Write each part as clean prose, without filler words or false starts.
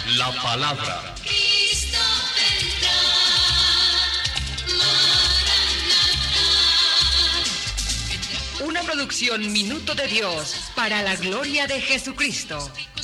La palabra. Cristo vendrá, Maranatá. Una producción Minuto de Dios para la gloria de Jesucristo.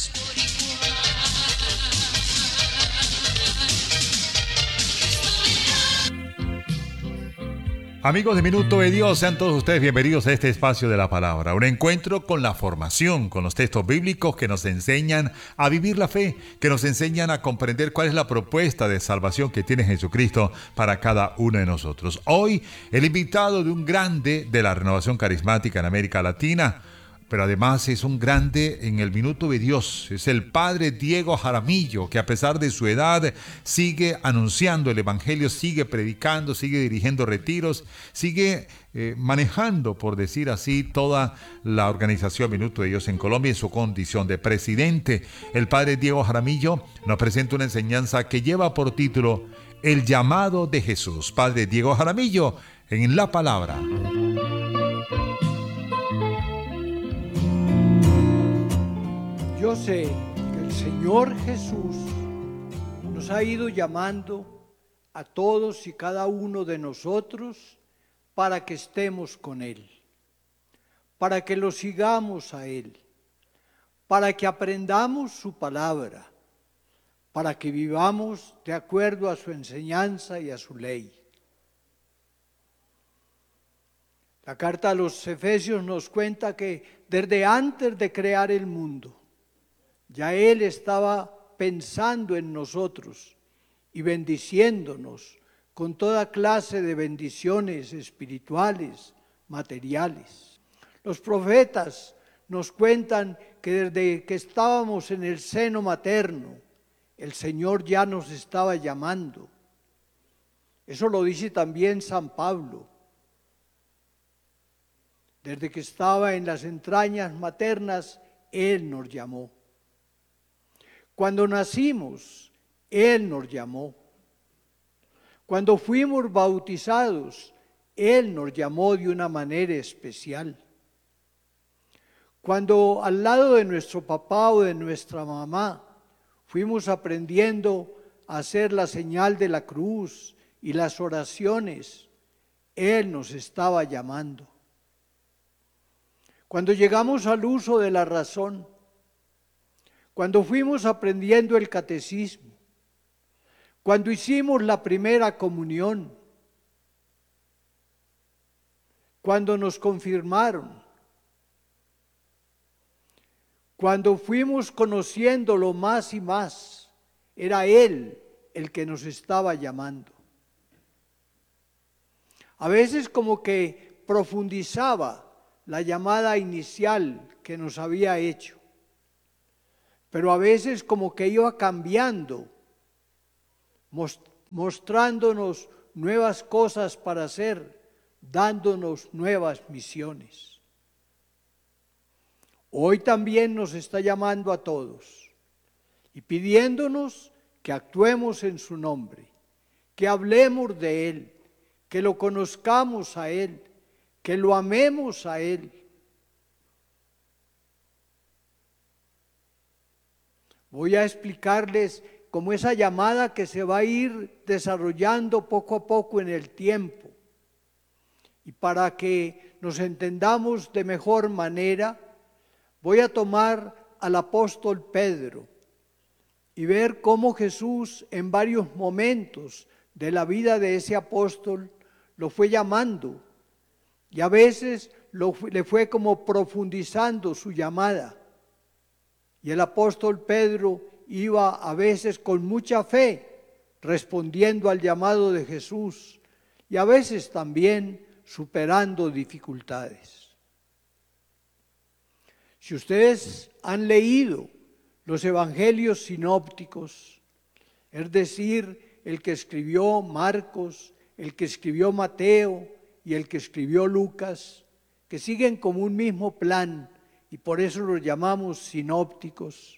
Amigos de Minuto de Dios, sean todos ustedes bienvenidos a este espacio de la palabra. Un encuentro con la formación, con los textos bíblicos que nos enseñan a vivir la fe, que nos enseñan a comprender cuál es la propuesta de salvación que tiene Jesucristo para cada uno de nosotros. Hoy, el invitado de un grande de la renovación carismática en América Latina, pero además es un grande en el Minuto de Dios. Es el padre Diego Jaramillo, que a pesar de su edad sigue anunciando el evangelio, sigue predicando, sigue dirigiendo retiros, sigue manejando, por decir así, toda la organización Minuto de Dios en Colombia en su condición de presidente. El padre Diego Jaramillo nos presenta una enseñanza que lleva por título El llamado de Jesús. Padre Diego Jaramillo, en la palabra. Yo sé que el Señor Jesús nos ha ido llamando a todos y cada uno de nosotros para que estemos con Él, para que lo sigamos a Él, para que aprendamos su palabra, para que vivamos de acuerdo a su enseñanza y a su ley. La carta a los Efesios nos cuenta que desde antes de crear el mundo, ya Él estaba pensando en nosotros y bendiciéndonos con toda clase de bendiciones espirituales, materiales. Los profetas nos cuentan que desde que estábamos en el seno materno, el Señor ya nos estaba llamando. Eso lo dice también San Pablo. Desde que estaba en las entrañas maternas, Él nos llamó. Cuando nacimos, Él nos llamó. Cuando fuimos bautizados, Él nos llamó de una manera especial. Cuando al lado de nuestro papá o de nuestra mamá fuimos aprendiendo a hacer la señal de la cruz y las oraciones, Él nos estaba llamando. Cuando llegamos al uso de la razón, cuando fuimos aprendiendo el catecismo, cuando hicimos la primera comunión, cuando nos confirmaron, cuando fuimos conociéndolo más y más, era Él el que nos estaba llamando. A veces como que profundizaba la llamada inicial que nos había hecho, pero a veces como que iba cambiando, mostrándonos nuevas cosas para hacer, dándonos nuevas misiones. Hoy también nos está llamando a todos y pidiéndonos que actuemos en su nombre, que hablemos de Él, que lo conozcamos a Él, que lo amemos a Él. Voy a explicarles cómo esa llamada que se va a ir desarrollando poco a poco en el tiempo. Y para que nos entendamos de mejor manera, voy a tomar al apóstol Pedro y ver cómo Jesús en varios momentos de la vida de ese apóstol lo fue llamando. Y a veces le fue como profundizando su llamada. Y el apóstol Pedro iba a veces con mucha fe respondiendo al llamado de Jesús y a veces también superando dificultades. Si ustedes han leído los evangelios sinópticos, es decir, el que escribió Marcos, el que escribió Mateo y el que escribió Lucas, que siguen como un mismo plan y por eso los llamamos sinópticos,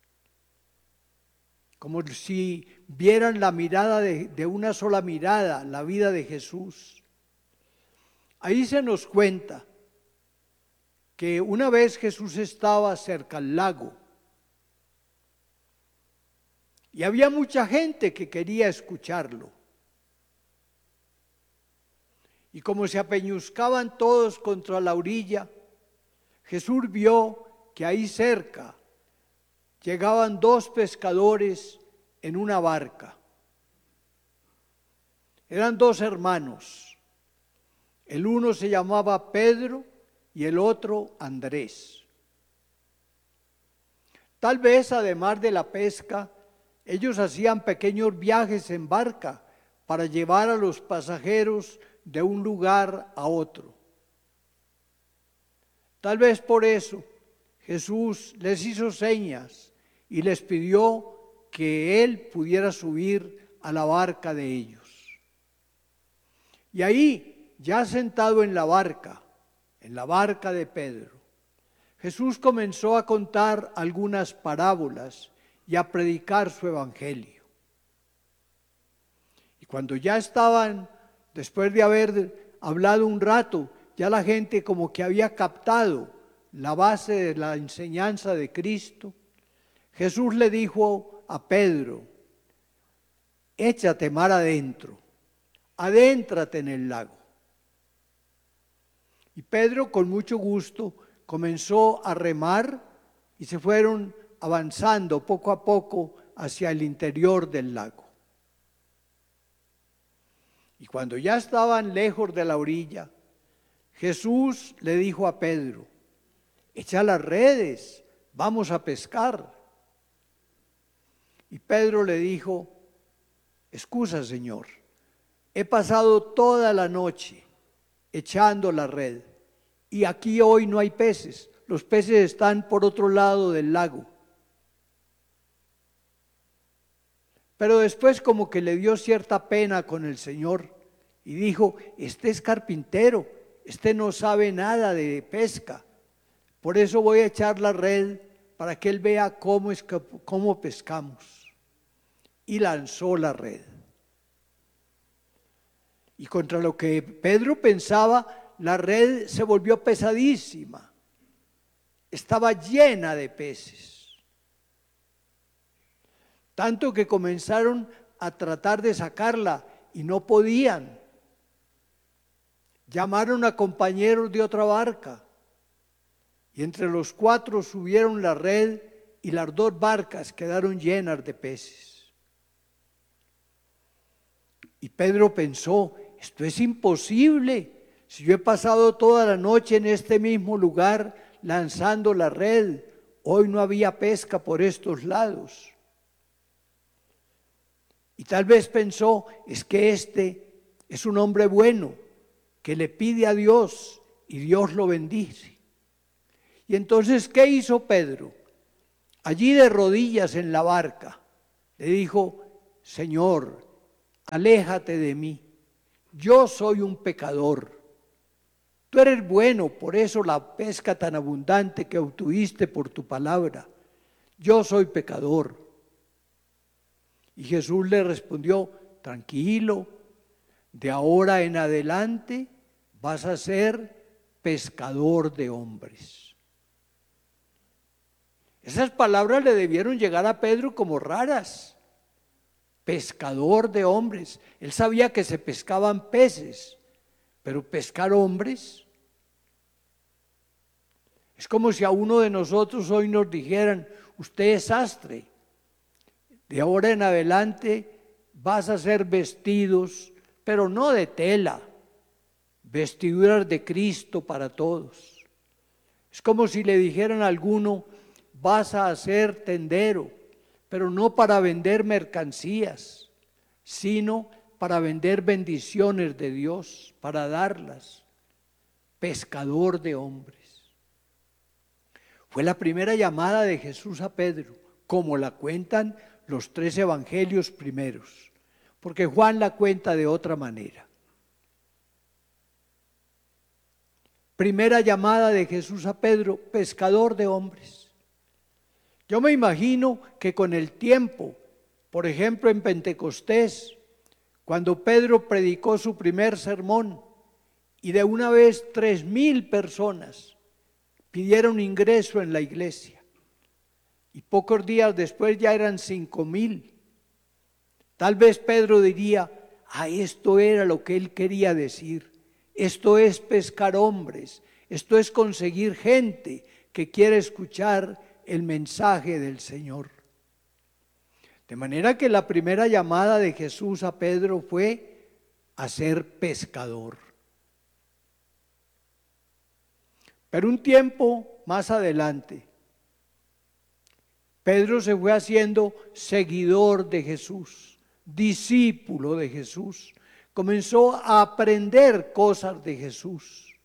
como si vieran la mirada de una sola mirada, la vida de Jesús. Ahí se nos cuenta que una vez Jesús estaba cerca al lago Y había mucha gente que quería escucharlo. Y como se apeñuscaban todos contra la orilla, Jesús vio que ahí cerca llegaban 2 pescadores en una barca. Eran 2 hermanos. El uno se llamaba Pedro y el otro Andrés. Tal vez además de la pesca, ellos hacían pequeños viajes en barca para llevar a los pasajeros de un lugar a otro. Tal vez por eso Jesús les hizo señas y les pidió que Él pudiera subir a la barca de ellos. Y ahí, ya sentado en la barca de Pedro, Jesús comenzó a contar algunas parábolas y a predicar su evangelio. Y cuando ya estaban, después de haber hablado un rato, ya la gente como que había captado la base de la enseñanza de Cristo, Jesús le dijo a Pedro: échate mar adentro, adéntrate en el lago. Y Pedro con mucho gusto comenzó a remar y se fueron avanzando poco a poco hacia el interior del lago. Y cuando ya estaban lejos de la orilla, Jesús le dijo a Pedro: echa las redes, vamos a pescar. Y Pedro le dijo: excusa, Señor, he pasado toda la noche echando la red y aquí hoy no hay peces, los peces están por otro lado del lago. Pero después como que le dio cierta pena con el Señor y dijo: este es carpintero, este no sabe nada de pesca, por eso voy a echar la red para que él vea cómo pescamos. Y lanzó la red. Y contra lo que Pedro pensaba, la red se volvió pesadísima. Estaba llena de peces. Tanto que comenzaron a tratar de sacarla y no podían. Llamaron a compañeros de otra barca y entre los 4 subieron la red y las 2 barcas quedaron llenas de peces. Y Pedro pensó: esto es imposible. Si yo he pasado toda la noche en este mismo lugar lanzando la red, hoy no había pesca por estos lados. Y tal vez pensó: es que este es un hombre bueno, que le pide a Dios y Dios lo bendice. Y entonces, ¿qué hizo Pedro? Allí de rodillas en la barca, le dijo: Señor, aléjate de mí, yo soy un pecador. Tú eres bueno, por eso la pesca tan abundante que obtuviste por tu palabra. Yo soy pecador. Y Jesús le respondió: tranquilo, de ahora en adelante vas a ser pescador de hombres. Esas palabras le debieron llegar a Pedro como raras. Pescador de hombres. Él sabía que se pescaban peces, pero pescar hombres. Es como si a uno de nosotros hoy nos dijeran: usted es sastre, de ahora en adelante vas a hacer vestidos, pero no de tela, vestiduras de Cristo para todos. Es como si le dijeran a alguno: vas a hacer tendero, pero no para vender mercancías, sino para vender bendiciones de Dios, para darlas. Pescador de hombres. Fue la primera llamada de Jesús a Pedro, como la cuentan los 3 evangelios primeros, porque Juan la cuenta de otra manera. Primera llamada de Jesús a Pedro: pescador de hombres. Yo me imagino que con el tiempo, por ejemplo en Pentecostés, cuando Pedro predicó su primer sermón y de una vez 3,000 personas pidieron ingreso en la iglesia, y pocos días después ya eran 5,000, Tal vez Pedro diría, esto era lo que él quería decir. Esto es pescar hombres, esto es conseguir gente que quiere escuchar el mensaje del Señor. De manera que la primera llamada de Jesús a Pedro fue a ser pescador. Pero un tiempo más adelante, Pedro se fue haciendo seguidor de Jesús, discípulo de Jesús. Comenzó a aprender cosas de Jesús.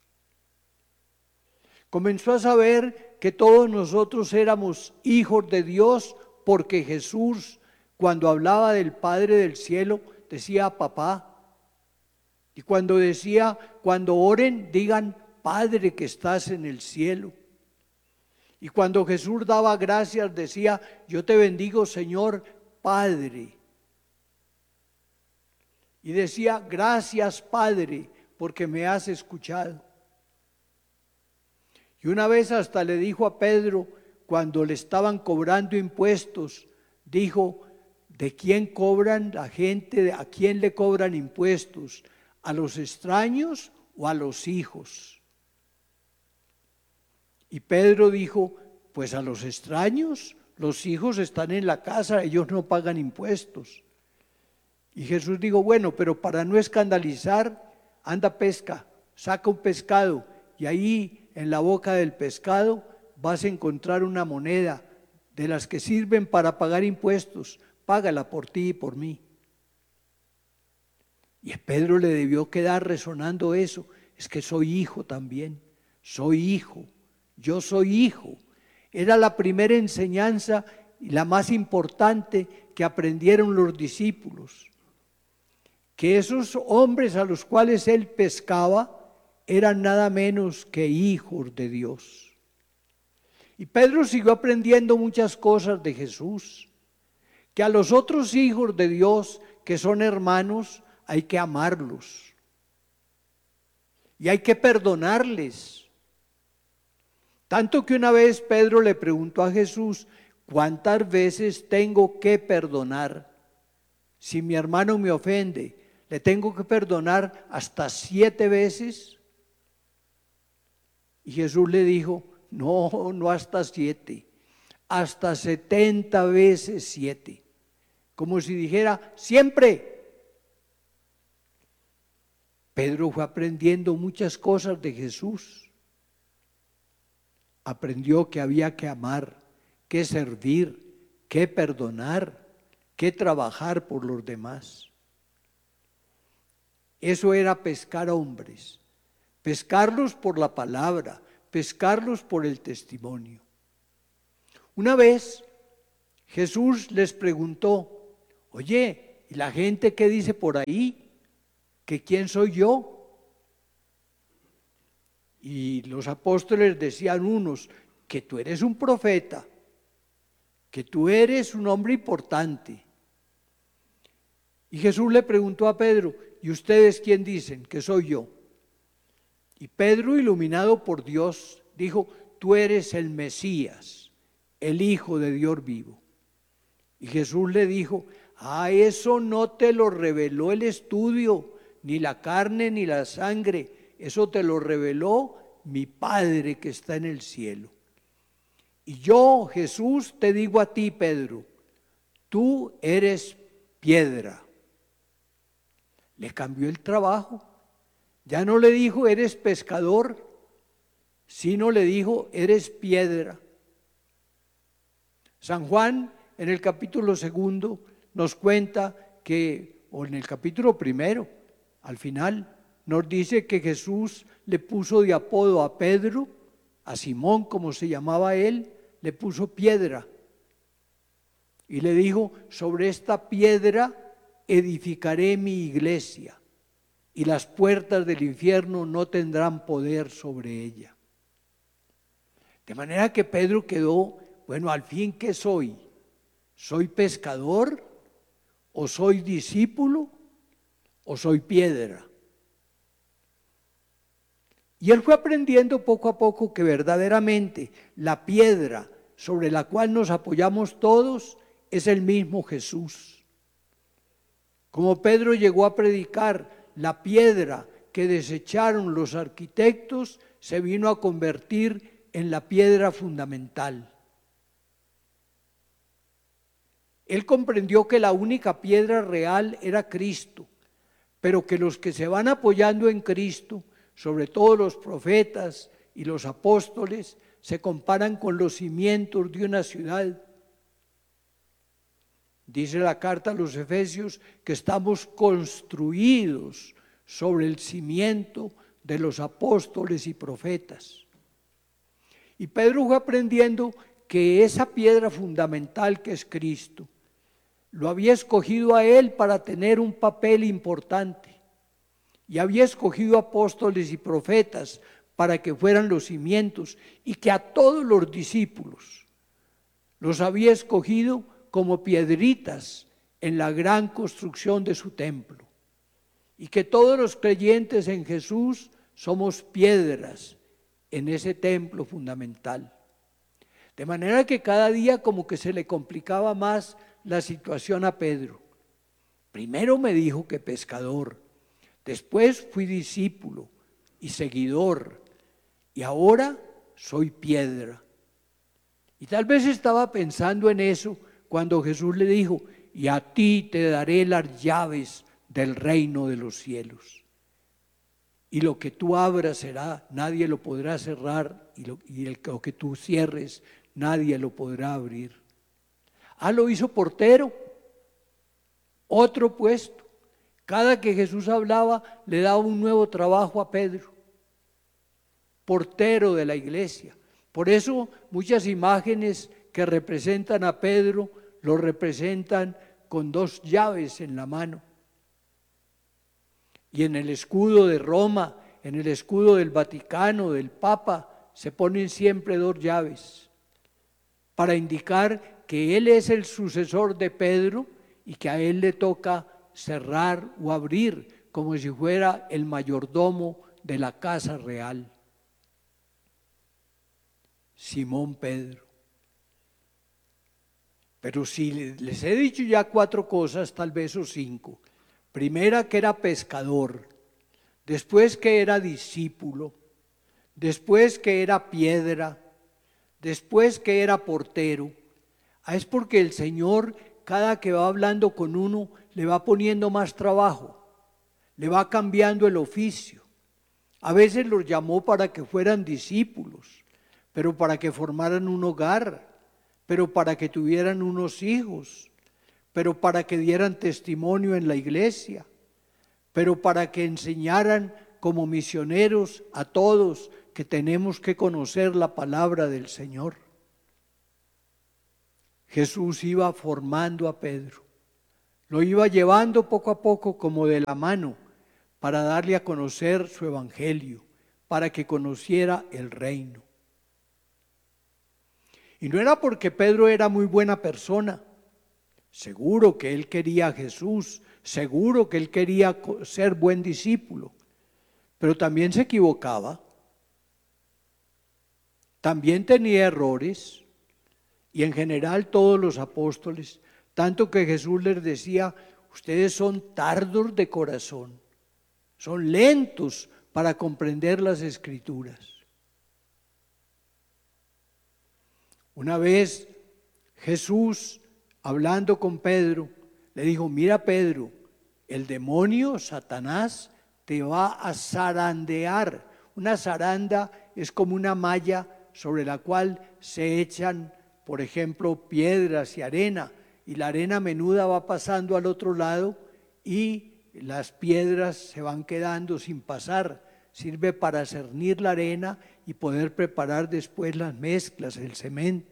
Comenzó a saber que todos nosotros éramos hijos de Dios porque Jesús, cuando hablaba del Padre del cielo, decía papá. Y cuando decía, cuando oren, digan Padre que estás en el cielo. Y cuando Jesús daba gracias, decía, yo te bendigo, Señor, Padre. Y decía, gracias, Padre, porque me has escuchado. Y una vez hasta le dijo a Pedro, cuando le estaban cobrando impuestos, dijo, ¿de quién cobran la gente? ¿A quién le cobran impuestos? ¿A los extraños o a los hijos? Y Pedro dijo, pues a los extraños, los hijos están en la casa, ellos no pagan impuestos. Y Jesús dijo, bueno, pero para no escandalizar, anda pesca, saca un pescado y ahí en la boca del pescado vas a encontrar una moneda de las que sirven para pagar impuestos, págala por ti y por mí. Y a Pedro le debió quedar resonando eso, es que soy hijo también, soy hijo, yo soy hijo. Era la primera enseñanza y la más importante que aprendieron los discípulos, que esos hombres a los cuales él pescaba eran nada menos que hijos de Dios. Y Pedro siguió aprendiendo muchas cosas de Jesús, que a los otros hijos de Dios que son hermanos hay que amarlos y hay que perdonarles. Tanto que una vez Pedro le preguntó a Jesús, ¿cuántas veces tengo que perdonar? Si mi hermano me ofende, ¿le tengo que perdonar hasta 7 veces? Y Jesús le dijo, no hasta 7, hasta 70 veces 7. Como si dijera, siempre. Pedro fue aprendiendo muchas cosas de Jesús. Aprendió que había que amar, que servir, que perdonar, que trabajar por los demás. Eso era pescar hombres, pescarlos por la palabra, pescarlos por el testimonio. Una vez Jesús les preguntó, oye, ¿y la gente qué dice por ahí? ¿Que quién soy yo? Y los apóstoles decían unos, que tú eres un profeta, que tú eres un hombre importante. Y Jesús le preguntó a Pedro, ¿y ustedes quién dicen que soy yo? Y Pedro, iluminado por Dios, dijo, tú eres el Mesías, el Hijo de Dios vivo. Y Jesús le dijo, eso no te lo reveló el estudio, ni la carne ni la sangre, eso te lo reveló mi Padre que está en el cielo. Y yo, Jesús, te digo a ti, Pedro, tú eres piedra. Le cambió el trabajo. Ya no le dijo, eres pescador, sino le dijo, eres piedra. San Juan, en el capítulo 2, nos cuenta que, o en el capítulo 1, al final, nos dice que Jesús le puso de apodo a Pedro, a Simón, como se llamaba él, le puso piedra. Y le dijo, sobre esta piedra edificaré mi iglesia, y las puertas del infierno no tendrán poder sobre ella. De manera que Pedro quedó, bueno, al fin, ¿qué soy? ¿Soy pescador? ¿O soy discípulo? ¿O soy piedra? Y él fue aprendiendo poco a poco que verdaderamente la piedra sobre la cual nos apoyamos todos es el mismo Jesús. Como Pedro llegó a predicar, la piedra que desecharon los arquitectos se vino a convertir en la piedra fundamental. Él comprendió que la única piedra real era Cristo, pero que los que se van apoyando en Cristo, sobre todo los profetas y los apóstoles, se comparan con los cimientos de una ciudad. Dice la carta a los Efesios que estamos construidos sobre el cimiento de los apóstoles y profetas. Y Pedro fue aprendiendo que esa piedra fundamental que es Cristo, lo había escogido a él para tener un papel importante. Y había escogido apóstoles y profetas para que fueran los cimientos, y que a todos los discípulos los había escogido como piedritas en la gran construcción de su templo. Y que todos los creyentes en Jesús somos piedras en ese templo fundamental. De manera que cada día como que se le complicaba más la situación a Pedro. Primero me dijo que pescador, después fui discípulo y seguidor, y ahora soy piedra. Y tal vez estaba pensando en eso cuando Jesús le dijo: y a ti te daré las llaves del reino de los cielos. Y lo que tú abras será, nadie lo podrá cerrar, y lo que tú cierres, nadie lo podrá abrir. Lo hizo portero, otro puesto. Cada que Jesús hablaba, le daba un nuevo trabajo a Pedro. Portero de la iglesia. Por eso muchas imágenes que representan a Pedro, lo representan con 2 llaves en la mano. Y en el escudo de Roma, en el escudo del Vaticano, del Papa, se ponen siempre 2 llaves, para indicar que él es el sucesor de Pedro y que a él le toca cerrar o abrir, como si fuera el mayordomo de la casa real. Simón Pedro. Pero si les he dicho ya 4 cosas, tal vez o 5. Primera, que era pescador. Después, que era discípulo. Después, que era piedra. Después, que era portero. Es porque el Señor, cada que va hablando con uno, le va poniendo más trabajo, le va cambiando el oficio. A veces los llamó para que fueran discípulos, pero para que formaran un hogar, pero para que tuvieran unos hijos, pero para que dieran testimonio en la iglesia, pero para que enseñaran como misioneros a todos que tenemos que conocer la palabra del Señor. Jesús iba formando a Pedro, lo iba llevando poco a poco como de la mano para darle a conocer su evangelio, para que conociera el reino. Y no era porque Pedro era muy buena persona, seguro que él quería a Jesús, seguro que él quería ser buen discípulo, pero también se equivocaba, también tenía errores. Y en general todos los apóstoles, tanto que Jesús les decía: ustedes son tardos de corazón, son lentos para comprender las Escrituras. Una vez Jesús, hablando con Pedro, le dijo: mira Pedro, el demonio, Satanás, te va a zarandear. Una zaranda es como una malla sobre la cual se echan, por ejemplo, piedras y arena, y la arena menuda va pasando al otro lado y las piedras se van quedando sin pasar. Sirve para cernir la arena y poder preparar después las mezclas, el cemento.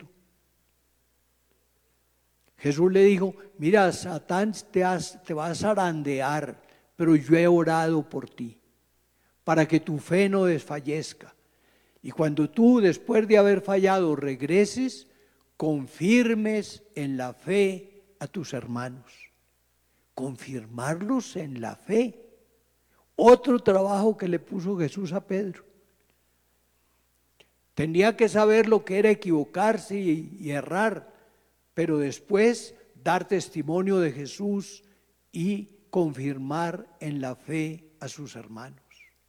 Jesús le dijo: mira, Satán te va a zarandear, pero yo he orado por ti, para que tu fe no desfallezca. Y cuando tú, después de haber fallado, regreses, confirmes en la fe a tus hermanos. Confirmarlos en la fe. Otro trabajo que le puso Jesús a Pedro. Tenía que saber lo que era equivocarse y errar, pero después dar testimonio de Jesús y confirmar en la fe a sus hermanos.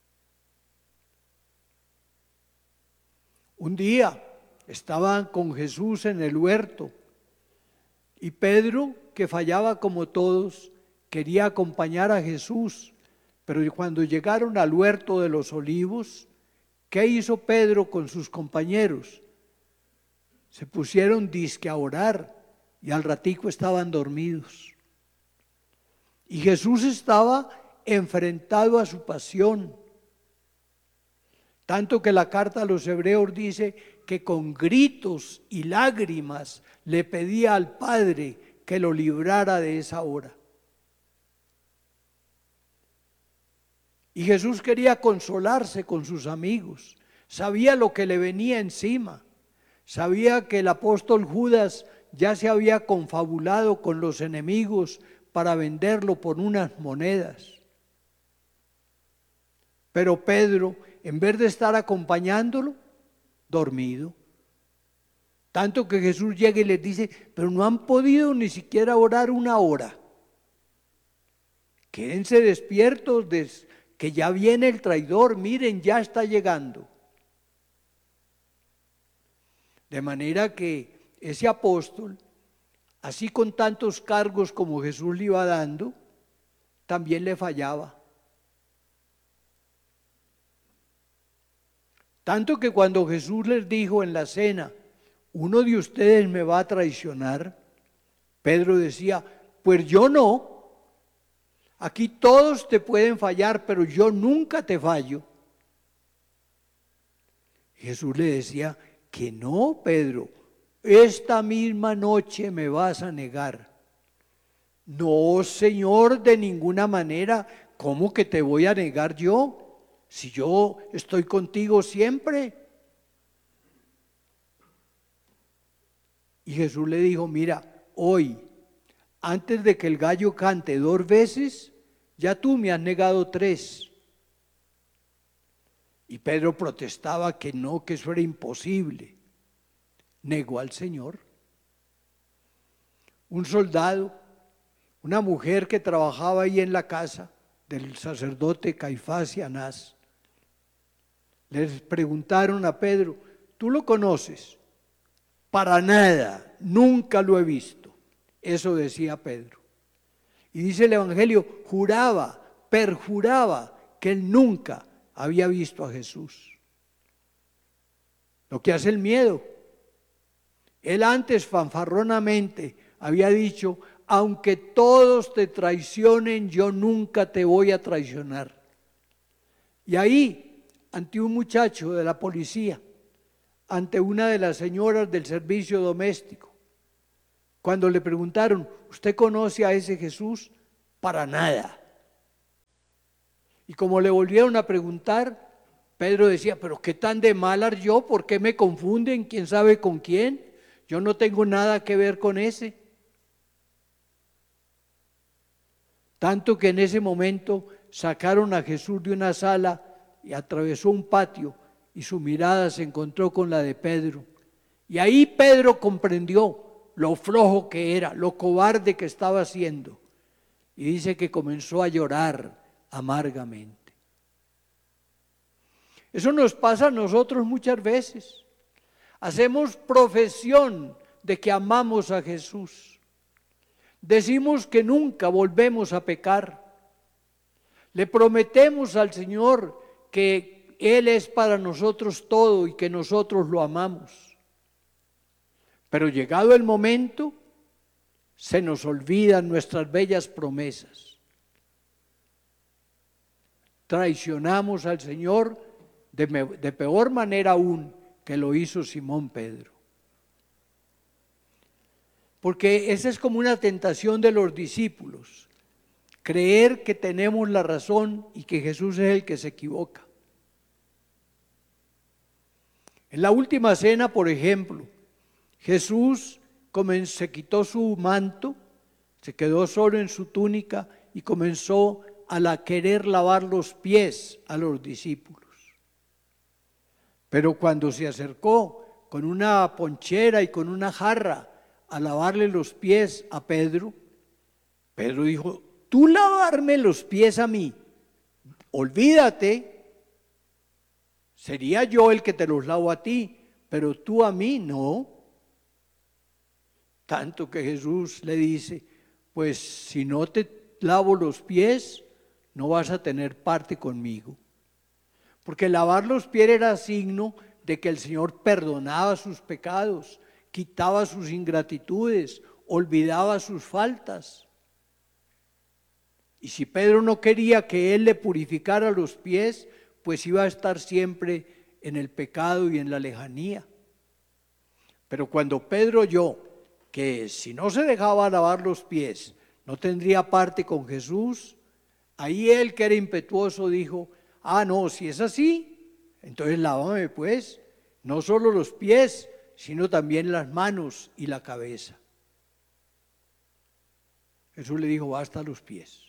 Un día estaban con Jesús en el huerto y Pedro, que fallaba como todos, quería acompañar a Jesús, pero cuando llegaron al huerto de los olivos, ¿qué hizo Pedro con sus compañeros? Se pusieron disque a orar y al ratico estaban dormidos. Y Jesús estaba enfrentado a su pasión. Tanto que la carta a los hebreos dice que con gritos y lágrimas le pedía al Padre que lo librara de esa hora. Y Jesús quería consolarse con sus amigos. Sabía lo que le venía encima. Sabía que el apóstol Judas ya se había confabulado con los enemigos para venderlo por unas monedas. Pero Pedro, en vez de estar acompañándolo, dormido. Tanto que Jesús llega y les dice, pero no han podido ni siquiera orar una hora. Quédense despiertos, que ya viene el traidor, miren, ya está llegando. De manera que ese apóstol, así con tantos cargos como Jesús le iba dando, también le fallaba. Tanto que cuando Jesús les dijo en la cena, uno de ustedes me va a traicionar, Pedro decía, pues yo no. Aquí todos te pueden fallar, pero yo nunca te fallo. Jesús le decía que no, Pedro, esta misma noche me vas a negar. No, Señor, de ninguna manera. ¿Cómo que te voy a negar yo? Si yo estoy contigo siempre. Y Jesús le dijo, mira, hoy, antes de que el gallo cante 2 veces, ya tú me has negado 3. Y Pedro protestaba que no, que eso era imposible. Negó al Señor. Un soldado, una mujer que trabajaba ahí en la casa del sacerdote Caifás y Anás, les preguntaron a Pedro, ¿tú lo conoces? Para nada, nunca lo he visto. Eso decía Pedro. Y dice el Evangelio, juraba, perjuraba que él nunca había visto a Jesús. Lo que hace el miedo. Él antes fanfarronamente había dicho, aunque todos te traicionen, yo nunca te voy a traicionar. Y ahí, ante un muchacho de la policía, ante una de las señoras del servicio doméstico, cuando le preguntaron, ¿usted conoce a ese Jesús? Para nada. Y como le volvieron a preguntar, Pedro decía, pero qué tan de malas yo, ¿por qué me confunden? ¿Quién sabe con quién? Yo no tengo nada que ver con ese. Tanto que en ese momento sacaron a Jesús de una sala y atravesó un patio y su mirada se encontró con la de Pedro. Y ahí Pedro comprendió lo flojo que era, lo cobarde que estaba haciendo. Y dice que comenzó a llorar amargamente. Eso nos pasa a nosotros muchas veces. Hacemos profesión de que amamos a Jesús. Decimos que nunca volvemos a pecar. Le prometemos al Señor que Él es para nosotros todo y que nosotros lo amamos. Pero llegado el momento, se nos olvidan nuestras bellas promesas. Traicionamos al Señor de peor manera aún que lo hizo Simón Pedro. Porque esa es como una tentación de los discípulos, creer que tenemos la razón y que Jesús es el que se equivoca. En la última cena, por ejemplo, Jesús se quitó su manto, se quedó solo en su túnica y comenzó a querer lavar los pies a los discípulos. Pero cuando se acercó con una ponchera y con una jarra a lavarle los pies a Pedro, Pedro dijo, tú lavarme los pies a mí, olvídate, sería yo el que te los lavo a ti, pero tú a mí no. Tanto que Jesús le dice, pues si no te lavo los pies, no vas a tener parte conmigo. Porque lavar los pies era signo de que el Señor perdonaba sus pecados, quitaba sus ingratitudes, olvidaba sus faltas. Y si Pedro no quería que Él le purificara los pies, pues iba a estar siempre en el pecado y en la lejanía. Pero cuando Pedro oyó que si no se dejaba lavar los pies, no tendría parte con Jesús, ahí él, que era impetuoso, dijo, no, si es así, entonces lávame pues, no solo los pies, sino también las manos y la cabeza. Jesús le dijo, basta los pies.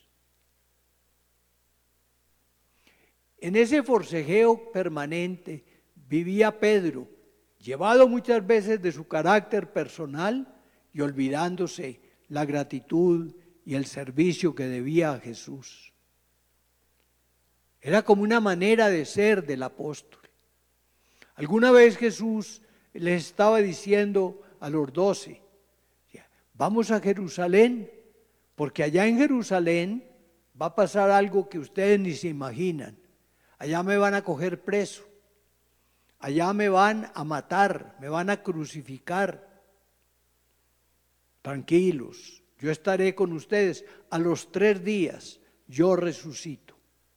En ese forcejeo permanente vivía Pedro, llevado muchas veces de su carácter personal y olvidándose la gratitud y el servicio que debía a Jesús. Era como una manera de ser del apóstol. Alguna vez Jesús les estaba diciendo a los 12, vamos a Jerusalén, porque allá en Jerusalén va a pasar algo que ustedes ni se imaginan. Allá me van a coger preso, allá me van a matar, me van a crucificar. Tranquilos, yo estaré con ustedes. A los 3 días yo resucito.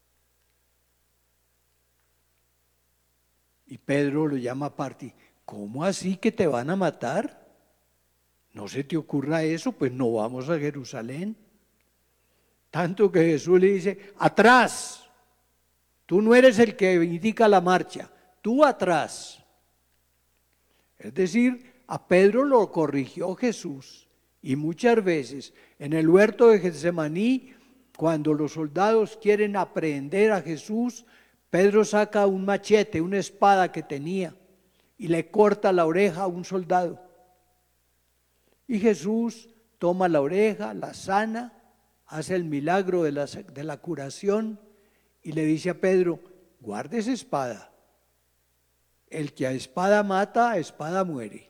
Y Pedro lo llama aparte. ¿Cómo así que te van a matar? No se te ocurra eso, pues no vamos a Jerusalén. Tanto que Jesús le dice, atrás. Tú no eres el que indica la marcha, tú atrás. Es decir, a Pedro lo corrigió Jesús. Y muchas veces en el huerto de Getsemaní, cuando los soldados quieren aprehender a Jesús, Pedro saca un machete, una espada que tenía, y le corta la oreja a un soldado. Y Jesús toma la oreja, la sana, hace el milagro de la curación, y le dice a Pedro, guarde esa espada. El que a espada mata, a espada muere.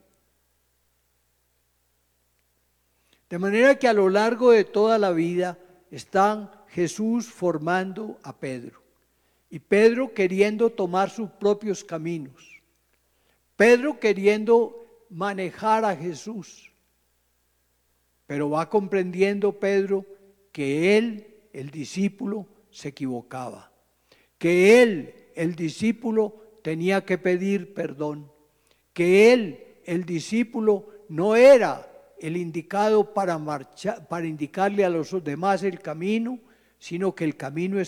De manera que a lo largo de toda la vida está Jesús formando a Pedro. Y Pedro queriendo tomar sus propios caminos. Pedro queriendo manejar a Jesús. Pero va comprendiendo Pedro que él, el discípulo, se equivocaba, que él, el discípulo, tenía que pedir perdón, que él, el discípulo, no era el indicado para marchar, para indicarle a los demás el camino, sino que el camino